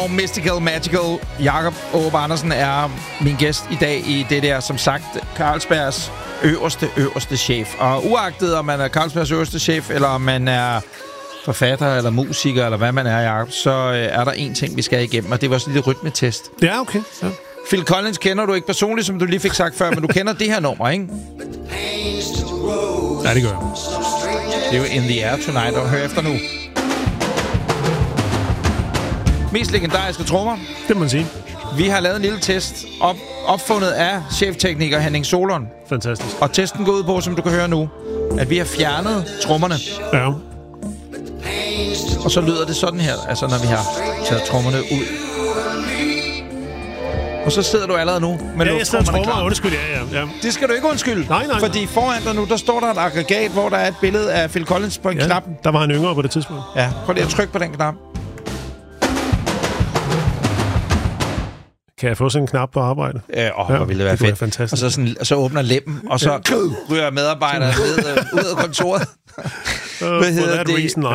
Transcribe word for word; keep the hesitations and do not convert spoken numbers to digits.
og Mystical Magical. Jakob Aarup Andersen er min gæst i dag i det der, som sagt, Carlsbergs øverste, øverste chef. Og uagtet om man er Carlsbergs øverste chef, eller om man er forfatter, eller musiker, eller hvad man er, Jacob, så er der en ting, vi skal igennem, og det er vores lille rytmetest. Ja, okay. Ja. Phil Collins kender du ikke personligt, som du lige fik sagt før, men du kender det her nummer, ikke? Ja, det gør jeg. Det er jo In the Air Tonight, og hør efter nu. Mest legendariske trommer. Det må man sige. Vi har lavet en lille test, op, opfundet af cheftekniker Henning Solon. Fantastisk. Og testen går ud på, som du kan høre nu, at vi har fjernet trommerne. Ja. Og så lyder det sådan her, altså når vi har taget trommerne ud. Og så sidder du allerede nu med ja, jeg sidder trommerne trommer. klar. Undskyld, ja, ja, ja. Det skal du ikke undskylde. Nej, nej, Fordi nej. foran dig nu, der står der et aggregat, hvor der er et billede af Phil Collins på en ja, knap. Der var han yngre på det tidspunkt. Ja, prøv lige at trykke på den knap. Kan jeg få sådan en knap på arbejde? Øh, åh, ja, hvor ville det være det fedt. Fantastisk. Og så, sådan, så åbner læppen, og så ja. ryger medarbejdere ned, øh, ud af kontoret. Uh, Hvad hedder det?